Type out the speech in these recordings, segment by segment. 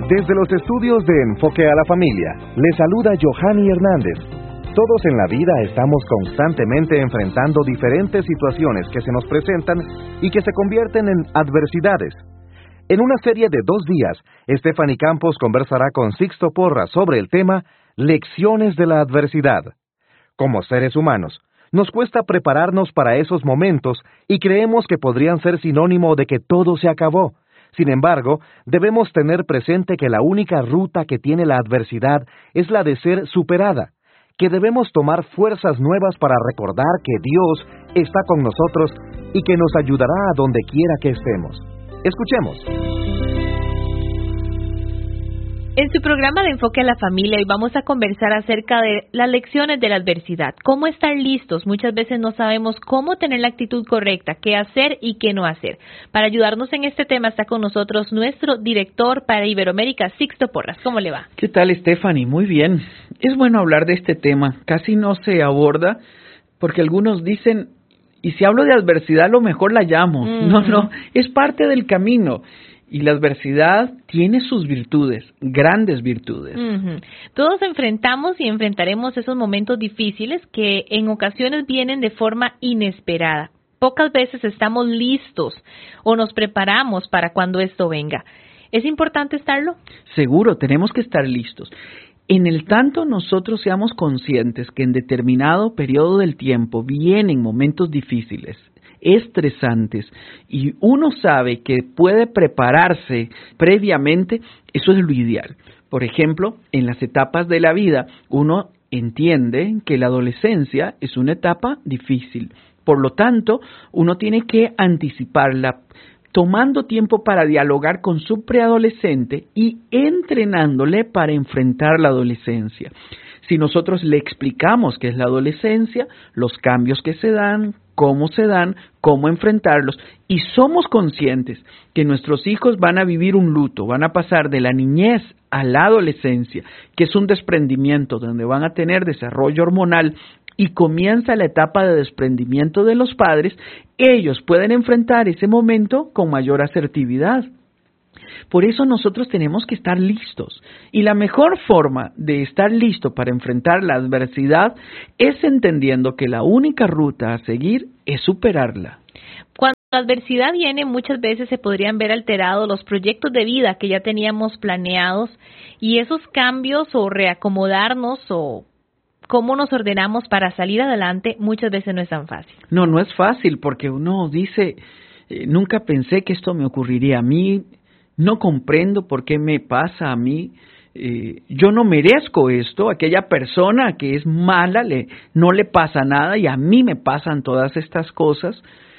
Desde los estudios de Enfoque a la Familia, les saluda Johanny Hernández. Todos en la vida estamos constantemente enfrentando diferentes situaciones que se nos presentan y que se convierten en adversidades. En una serie de 2 días, Stephanie Campos conversará con Sixto Porras sobre el tema Lecciones de la Adversidad. Como seres humanos, nos cuesta prepararnos para esos momentos y creemos que podrían ser sinónimo de que todo se acabó. Sin embargo, debemos tener presente que la única ruta que tiene la adversidad es la de ser superada, que debemos tomar fuerzas nuevas para recordar que Dios está con nosotros y que nos ayudará a donde quiera que estemos. Escuchemos. En su programa de Enfoque a la Familia, hoy vamos a conversar acerca de las lecciones de la adversidad. Cómo estar listos. Muchas veces no sabemos cómo tener la actitud correcta, qué hacer y qué no hacer. Para ayudarnos en este tema está con nosotros nuestro director para Iberoamérica, Sixto Porras. ¿Cómo le va? ¿Qué tal, Stephanie? Muy bien. Es bueno hablar de este tema. Casi no se aborda porque algunos dicen, y si hablo de adversidad, a lo mejor la llamo. No, es parte del camino. Y la adversidad tiene sus virtudes, grandes virtudes. Todos enfrentamos y enfrentaremos esos momentos difíciles que en ocasiones vienen de forma inesperada. Pocas veces estamos listos o nos preparamos para cuando esto venga. ¿Es importante estarlo? Seguro, tenemos que estar listos. En el tanto nosotros seamos conscientes que en determinado periodo del tiempo vienen momentos difíciles, estresantes, y uno sabe que puede prepararse previamente, eso es lo ideal. Por ejemplo, en las etapas de la vida, uno entiende que la adolescencia es una etapa difícil. Por lo tanto, uno tiene que anticiparla, tomando tiempo para dialogar con su preadolescente y entrenándole para enfrentar la adolescencia. Si nosotros le explicamos qué es la adolescencia, los cambios que se dan, cómo enfrentarlos, y somos conscientes que nuestros hijos van a vivir un luto, van a pasar de la niñez a la adolescencia, que es un desprendimiento donde van a tener desarrollo hormonal y comienza la etapa de desprendimiento de los padres, ellos pueden enfrentar ese momento con mayor asertividad. Por eso nosotros tenemos que estar listos. Y la mejor forma de estar listo para enfrentar la adversidad es entendiendo que la única ruta a seguir es superarla. Cuando la adversidad viene, muchas veces se podrían ver alterados los proyectos de vida que ya teníamos planeados, y esos cambios o reacomodarnos o cómo nos ordenamos para salir adelante muchas veces no es tan fácil. No es fácil porque uno dice, nunca pensé que esto me ocurriría a mí. No comprendo por qué me pasa a mí, yo no merezco esto, aquella persona que es mala no le pasa nada y a mí me pasan todas estas cosas.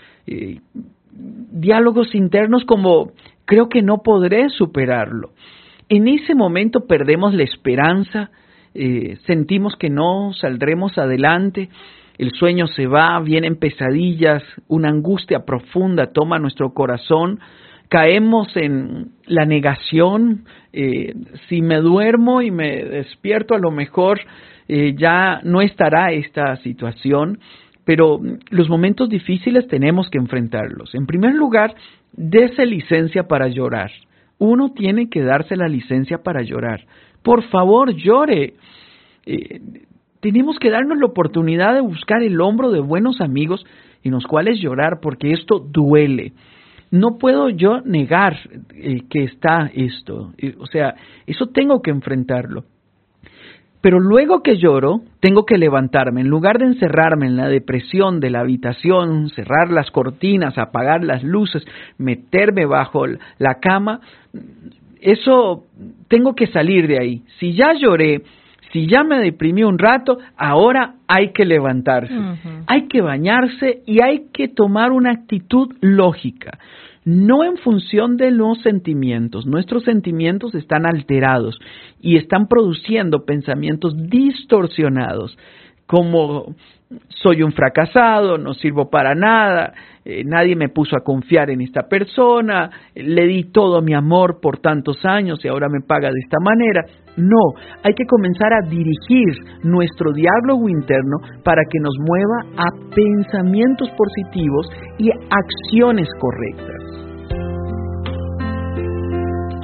Diálogos internos como, creo que no podré superarlo. En ese momento perdemos la esperanza, sentimos que no saldremos adelante, el sueño se va, vienen pesadillas, una angustia profunda toma nuestro corazón. Caemos en la negación, si me duermo y me despierto a lo mejor ya no estará esta situación, pero los momentos difíciles tenemos que enfrentarlos. En primer lugar, dése licencia para llorar. Uno tiene que darse la licencia para llorar. Por favor, llore. Tenemos que darnos la oportunidad de buscar el hombro de buenos amigos en los cuales llorar, porque esto duele. No puedo yo negar que está esto, o sea, eso tengo que enfrentarlo. Pero luego que lloro, tengo que levantarme. En lugar de encerrarme en la depresión de la habitación, cerrar las cortinas, apagar las luces, meterme bajo la cama, eso tengo que salir de ahí. Si ya lloré, si ya me deprimí un rato, ahora hay que levantarse, hay que bañarse y hay que tomar una actitud lógica, no en función de los sentimientos. Nuestros sentimientos están alterados y están produciendo pensamientos distorsionados, como soy un fracasado, no sirvo para nada, nadie me puso a confiar en esta persona, le di todo mi amor por tantos años y ahora me paga de esta manera. No, hay que comenzar a dirigir nuestro diálogo interno para que nos mueva a pensamientos positivos y acciones correctas.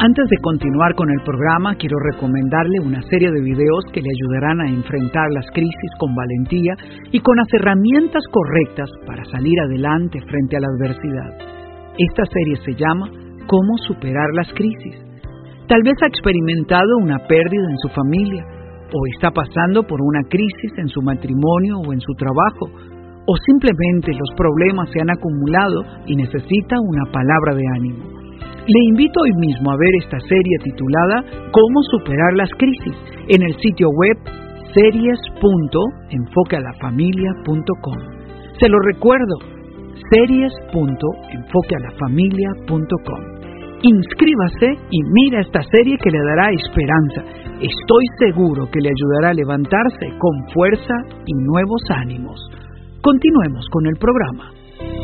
Antes de continuar con el programa, quiero recomendarle una serie de videos que le ayudarán a enfrentar las crisis con valentía y con las herramientas correctas para salir adelante frente a la adversidad. Esta serie se llama ¿Cómo superar las crisis? Tal vez ha experimentado una pérdida en su familia, o está pasando por una crisis en su matrimonio o en su trabajo, o simplemente los problemas se han acumulado y necesita una palabra de ánimo. Le invito hoy mismo a ver esta serie titulada ¿Cómo superar las crisis? En el sitio web series.enfoquealafamilia.com. Se lo recuerdo, series.enfoquealafamilia.com. Inscríbase y mira esta serie que le dará esperanza. Estoy seguro que le ayudará a levantarse con fuerza y nuevos ánimos. Continuemos con el programa.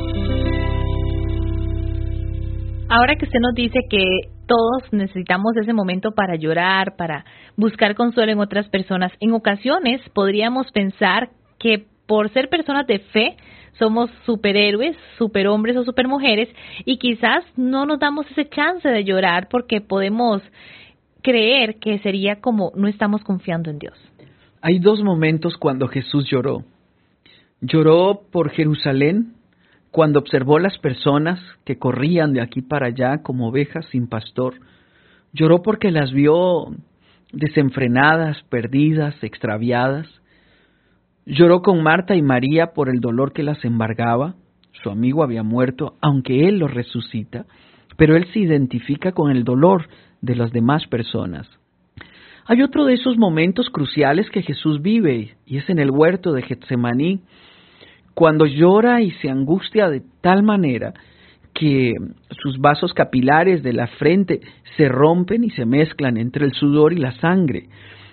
Ahora que usted nos dice que todos necesitamos ese momento para llorar, para buscar consuelo en otras personas, en ocasiones podríamos pensar que por ser personas de fe somos superhéroes, superhombres o supermujeres y quizás no nos damos ese chance de llorar porque podemos creer que sería como no estamos confiando en Dios. Hay dos momentos cuando Jesús lloró. Lloró por Jerusalén, cuando observó las personas que corrían de aquí para allá como ovejas sin pastor. Lloró porque las vio desenfrenadas, perdidas, extraviadas. Lloró con Marta y María por el dolor que las embargaba. Su amigo había muerto, aunque él lo resucita, pero él se identifica con el dolor de las demás personas. Hay otro de esos momentos cruciales que Jesús vive, y es en el huerto de Getsemaní, cuando llora y se angustia de tal manera que sus vasos capilares de la frente se rompen y se mezclan entre el sudor y la sangre.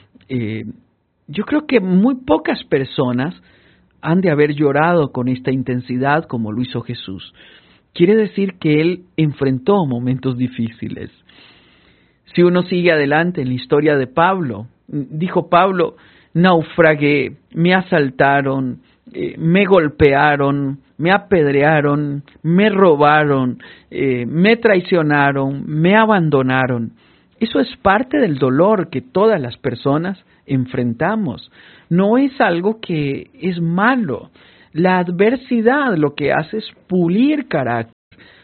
Yo creo que muy pocas personas han de haber llorado con esta intensidad como lo hizo Jesús. Quiere decir que Él enfrentó momentos difíciles. Si uno sigue adelante en la historia de Pablo, dijo Pablo, naufragué, me asaltaron, me golpearon, me apedrearon, me robaron, me traicionaron, me abandonaron. Eso es parte del dolor que todas las personas enfrentamos. No es algo que es malo. La adversidad lo que hace es pulir carácter,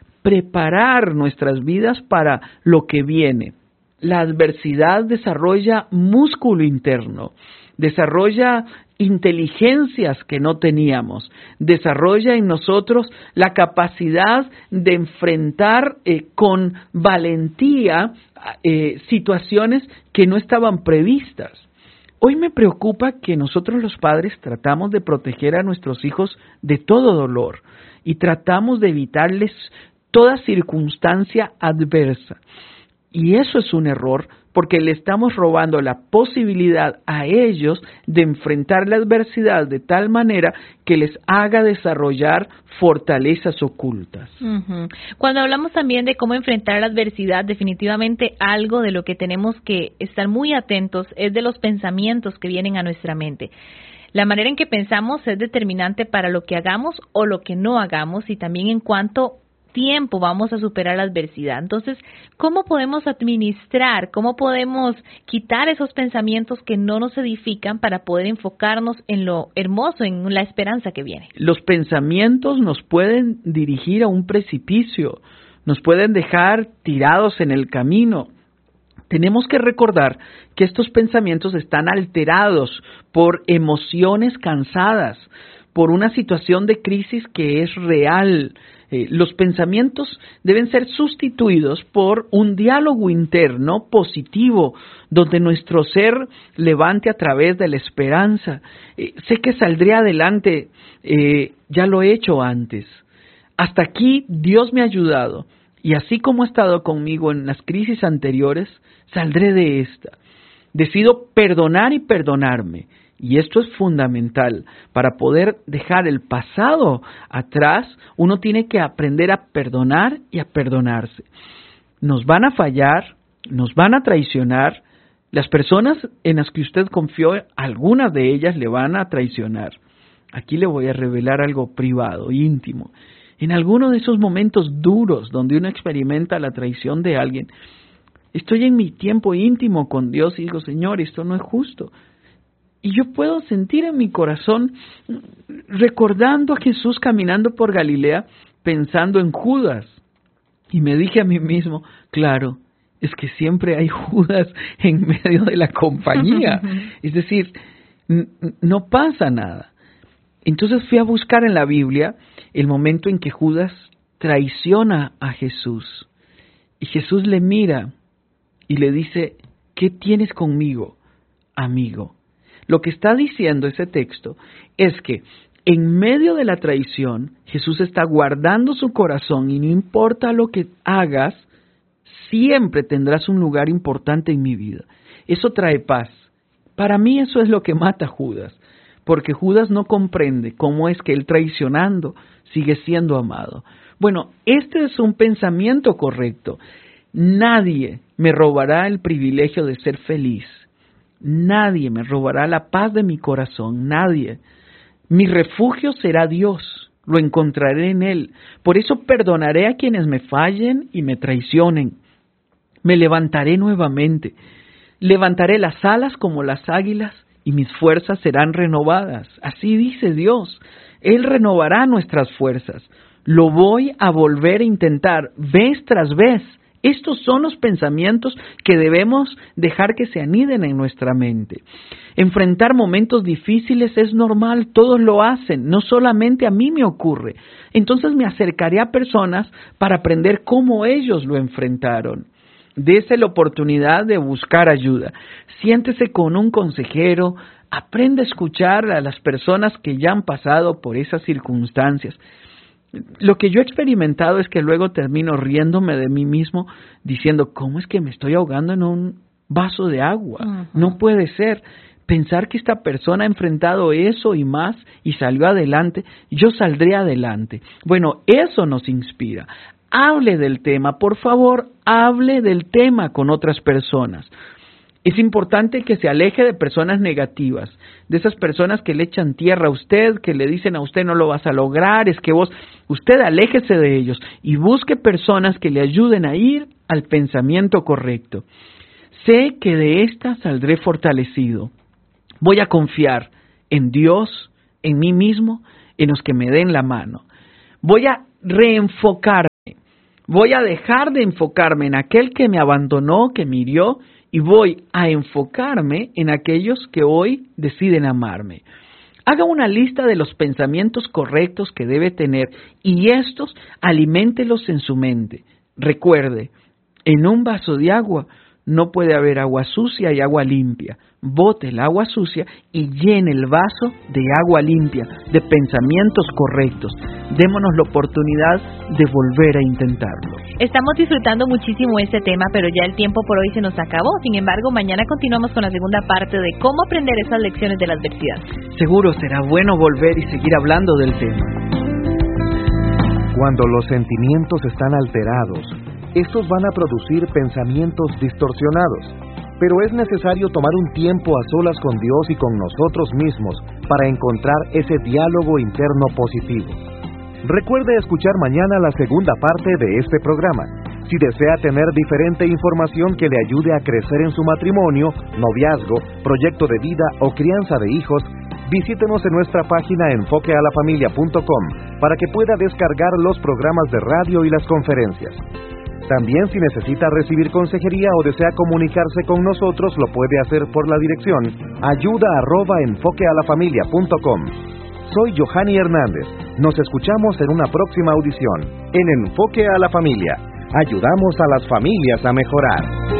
preparar nuestras vidas para lo que viene. La adversidad desarrolla músculo interno, desarrolla inteligencias que no teníamos, desarrolla en nosotros la capacidad de enfrentar con valentía situaciones que no estaban previstas. Hoy me preocupa que nosotros los padres tratamos de proteger a nuestros hijos de todo dolor y tratamos de evitarles toda circunstancia adversa. Y eso es un error porque le estamos robando la posibilidad a ellos de enfrentar la adversidad de tal manera que les haga desarrollar fortalezas ocultas. Uh-huh. Cuando hablamos también de cómo enfrentar la adversidad, definitivamente algo de lo que tenemos que estar muy atentos es de los pensamientos que vienen a nuestra mente. La manera en que pensamos es determinante para lo que hagamos o lo que no hagamos y también en cuanto tiempo vamos a superar la adversidad. Entonces, ¿cómo podemos administrar, cómo podemos quitar esos pensamientos que no nos edifican para poder enfocarnos en lo hermoso, en la esperanza que viene? Los pensamientos nos pueden dirigir a un precipicio, nos pueden dejar tirados en el camino. Tenemos que recordar que estos pensamientos están alterados por emociones cansadas, por una situación de crisis que es real. Los pensamientos deben ser sustituidos por un diálogo interno positivo, donde nuestro ser levante a través de la esperanza. Sé que saldré adelante, ya lo he hecho antes. Hasta aquí Dios me ha ayudado, y así como ha estado conmigo en las crisis anteriores, saldré de esta. Decido perdonar y perdonarme. Y esto es fundamental. Para poder dejar el pasado atrás, uno tiene que aprender a perdonar y a perdonarse. Nos van a fallar, nos van a traicionar. Las personas en las que usted confió, algunas de ellas le van a traicionar. Aquí le voy a revelar algo privado, íntimo. En alguno de esos momentos duros donde uno experimenta la traición de alguien, Estoy en mi tiempo íntimo con Dios y digo, Señor, esto no es justo. Y yo puedo sentir en mi corazón, recordando a Jesús caminando por Galilea, pensando en Judas. Y me dije a mí mismo, claro, es que siempre hay Judas en medio de la compañía. Es decir, no pasa nada. Entonces fui a buscar en la Biblia el momento en que Judas traiciona a Jesús. Y Jesús le mira y le dice, ¿qué tienes conmigo, amigo? Lo que está diciendo ese texto es que en medio de la traición, Jesús está guardando su corazón y no importa lo que hagas, siempre tendrás un lugar importante en mi vida. Eso trae paz. Para mí eso es lo que mata a Judas, porque Judas no comprende cómo es que él traicionando sigue siendo amado. Bueno, este es un pensamiento correcto. Nadie me robará el privilegio de ser feliz. Nadie me robará la paz de mi corazón, nadie. Mi refugio será Dios, lo encontraré en Él. Por eso perdonaré a quienes me fallen y me traicionen. Me levantaré nuevamente. Levantaré las alas como las águilas y mis fuerzas serán renovadas. Así dice Dios. Él renovará nuestras fuerzas. Lo voy a volver a intentar vez tras vez. Estos son los pensamientos que debemos dejar que se aniden en nuestra mente. Enfrentar momentos difíciles es normal, todos lo hacen, no solamente a mí me ocurre. Entonces me acercaré a personas para aprender cómo ellos lo enfrentaron. Dese la oportunidad de buscar ayuda. Siéntese con un consejero, aprende a escuchar a las personas que ya han pasado por esas circunstancias. Lo que yo he experimentado es que luego termino riéndome de mí mismo diciendo, ¿cómo es que me estoy ahogando en un vaso de agua? No puede ser. Pensar que esta persona ha enfrentado eso y más y salió adelante, yo saldré adelante. Bueno, eso nos inspira. Hable del tema, por favor, hable del tema con otras personas. Es importante que se aleje de personas negativas, de esas personas que le echan tierra a usted, que le dicen a usted no lo vas a lograr, es que usted aléjese de ellos y busque personas que le ayuden a ir al pensamiento correcto. Sé que de esta saldré fortalecido. Voy a confiar en Dios, en mí mismo, en los que me den la mano. Voy a reenfocarme, voy a dejar de enfocarme en aquel que me abandonó, que me hirió, y voy a enfocarme en aquellos que hoy deciden amarme. Haga una lista de los pensamientos correctos que debe tener y estos aliméntelos en su mente. Recuerde, en un vaso de agua no puede haber agua sucia y agua limpia. Bote el agua sucia y llene el vaso de agua limpia, de pensamientos correctos. Démonos la oportunidad de volver a intentarlo. Estamos disfrutando muchísimo este tema, pero ya el tiempo por hoy se nos acabó. Sin embargo, mañana continuamos con la segunda parte de cómo aprender esas lecciones de la adversidad. Seguro será bueno volver y seguir hablando del tema. Cuando los sentimientos están alterados, estos van a producir pensamientos distorsionados. Pero es necesario tomar un tiempo a solas con Dios y con nosotros mismos para encontrar ese diálogo interno positivo. Recuerde escuchar mañana la segunda parte de este programa. Si desea tener diferente información que le ayude a crecer en su matrimonio, noviazgo, proyecto de vida o crianza de hijos, visítenos en nuestra página enfoquealafamilia.com para que pueda descargar los programas de radio y las conferencias. También si necesita recibir consejería o desea comunicarse con nosotros, lo puede hacer por la dirección ayuda@enfoquealafamilia.com. Soy Johanny Hernández. Nos escuchamos en una próxima audición en Enfoque a la Familia. Ayudamos a las familias a mejorar.